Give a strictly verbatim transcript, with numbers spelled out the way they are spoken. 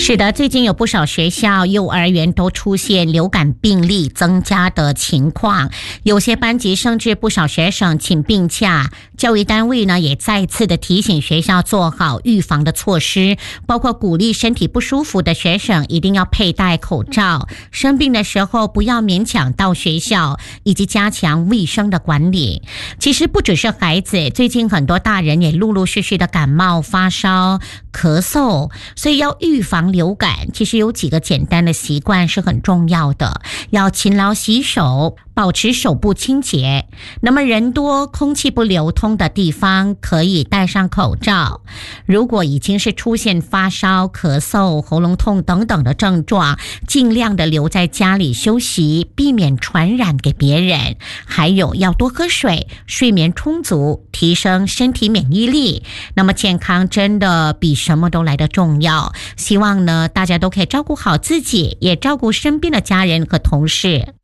是的，最近有不少学校、幼儿园都出现流感病例增加的情况，有些班级甚至不少学生请病假。教育单位呢也再次的提醒学校做好预防的措施，包括鼓励身体不舒服的学生一定要佩戴口罩，生病的时候不要勉强到学校，以及加强卫生的管理。其实不只是孩子，最近很多大人也陆陆续续的感冒、发烧、咳嗽，所以要预防流感，其实有几个简单的习惯是很重要的，要勤劳洗手，保持手部清洁。那么人多、空气不流通的地方可以戴上口罩。如果已经是出现发烧、咳嗽、喉咙痛等等的症状，尽量的留在家里休息，避免传染给别人。还有要多喝水，睡眠充足，提升身体免疫力。那么健康真的比什么都来得重要。希望呢大家都可以照顾好自己，也照顾身边的家人和同事。